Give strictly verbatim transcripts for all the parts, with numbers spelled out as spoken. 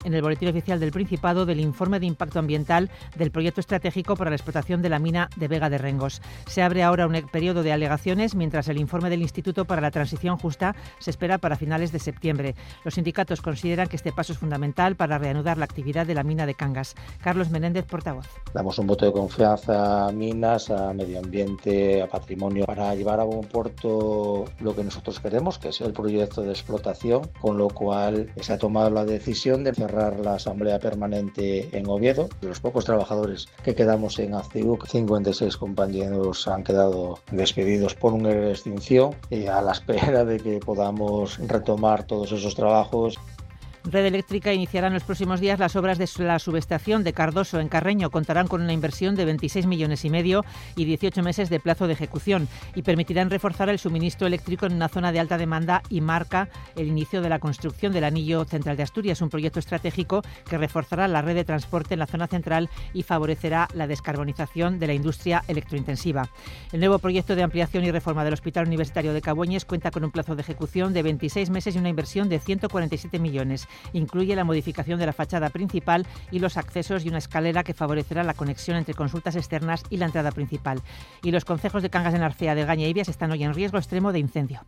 en el Boletín Oficial del Principado del informe de impacto ambiental del proyecto estratégico para la explotación de la mina de Vega de Rengos. Se abre ahora un periodo de alegaciones, mientras el informe del Instituto para la Transición Justa se espera para finales de septiembre. Los sindicatos consideran que este paso es fundamental para reanudar la actividad de la mina de Cangas. Carlos Menéndez, portavoz. Damos un voto de confianza a minas, a medio ambiente, a patrimonio, para llevar a buen puerto lo que nosotros queremos, que es el proyecto de explotación, con lo cual se ha tomado la decisión de cerrar la asamblea permanente en Oviedo. De los pocos trabajadores que quedamos en Acciu, cincuenta y seis compañeros han quedado despedidos por una extinción, y a la espera de que podamos retomar todos esos trabajos. Red Eléctrica iniciará en los próximos días las obras de la subestación de Cardoso en Carreño. Contarán con una inversión de veintiséis millones y medio y dieciocho meses de plazo de ejecución y permitirán reforzar el suministro eléctrico en una zona de alta demanda y marca el inicio de la construcción del Anillo Central de Asturias, un proyecto estratégico que reforzará la red de transporte en la zona central y favorecerá la descarbonización de la industria electrointensiva. El nuevo proyecto de ampliación y reforma del Hospital Universitario de Cabueñes cuenta con un plazo de ejecución de veintiséis meses y una inversión de ciento cuarenta y siete millones. Incluye la modificación de la fachada principal y los accesos y una escalera que favorecerá la conexión entre consultas externas y la entrada principal. Y los concejos de Cangas de Narcea, de Gaña y Ibias están hoy en riesgo extremo de incendio.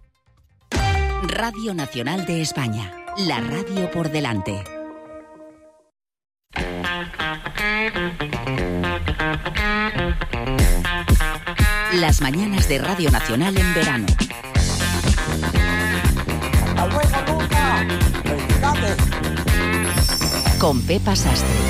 Radio Nacional de España, la radio por delante. Las mañanas de Radio Nacional en verano. Con Pepa Sastre.